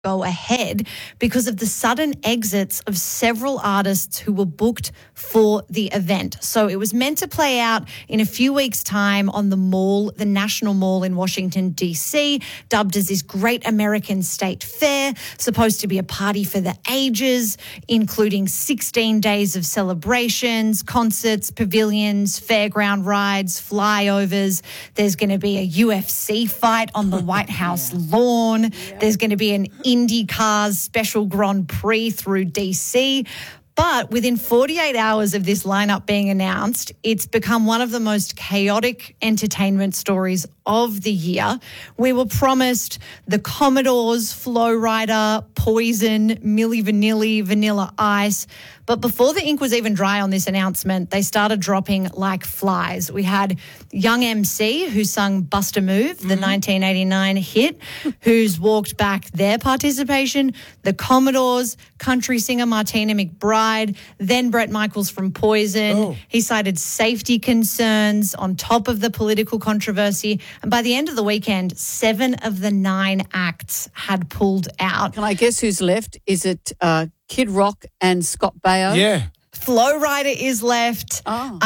go ahead because of the sudden exits of several artists who were booked for the event. So it was meant to play out in a few weeks' time on the mall, the National Mall in Washington, D.C., dubbed as this great American state fair, supposed to be a party for the ages, including 16 days of celebrations, concerts, pavilions, fairground rides, flyovers. There's going to be a UFC fight on the White House lawn. There's going to be an IndyCars special Grand Prix through DC. But within 48 hours of this lineup being announced, it's become one of the most chaotic entertainment stories of the year. We were promised the Commodores, Flo Rida, Poison, Milli Vanilli, Vanilla Ice. But before the ink was even dry on this announcement, they started dropping like flies. We had Young MC, who sung Bust a Move, the 1989 hit, who's walked back their participation. The Commodores, country singer Martina McBride, then Bret Michaels from Poison. Oh. He cited safety concerns on top of the political controversy. And by the end of the weekend, 7 of the 9 acts had pulled out. Can I guess who's left? Is it Kid Rock and Scott Baio? Yeah. Flo Rida is left.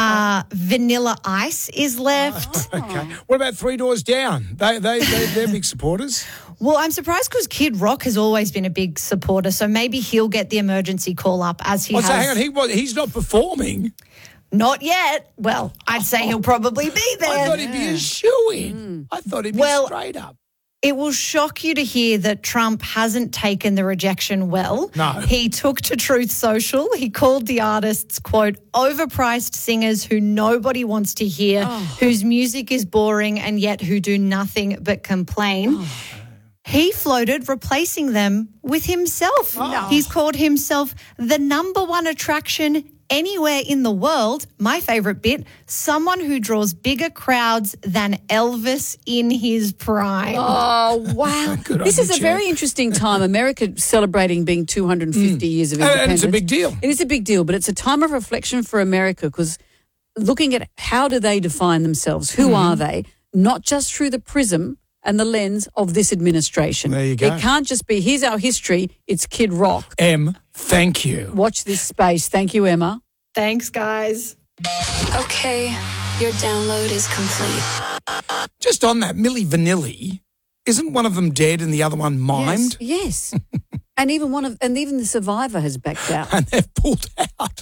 Vanilla Ice is left. Okay. What about Three Doors Down? They're big supporters. Well, I'm surprised because Kid Rock has always been a big supporter, so maybe he'll get the emergency call up as he has. So hang on, he's not performing. Not yet. Well, I'd say he'll probably be there. I thought he'd be a shoo-in. I thought he'd be straight up. It will shock you to hear that Trump hasn't taken the rejection well. No. He took to Truth Social. He called the artists, quote, overpriced singers who nobody wants to hear, whose music is boring and yet who do nothing but complain. He floated replacing them with himself. Oh. He's called himself the number one attraction anywhere in the world. My favourite bit, someone who draws bigger crowds than Elvis in his prime. Oh, wow. This is a very interesting time. America celebrating being 250 years of independence. And it's a big deal. It is a big deal, but it's a time of reflection for America because looking at how do they define themselves, who are they, not just through the prism and the lens of this administration. There you go. It can't just be, here's our history, it's Kid Rock. Thank you. Watch this space. Thank you, Emma. Thanks, guys. Okay, your download is complete. Just on that, Milli Vanilli, isn't one of them dead and the other one mimed? Yes. and even the survivor has backed out. And they've pulled out.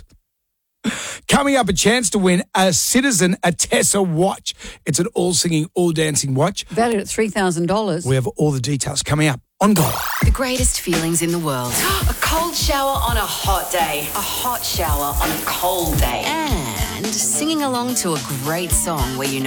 Coming up, a chance to win a Citizen Atessa watch. It's an all-singing, all-dancing watch. Valued at $3,000. We have all the details coming up on Go. The greatest feelings in the world. A cold shower on a hot day. A hot shower on a cold day. And singing along to a great song where you know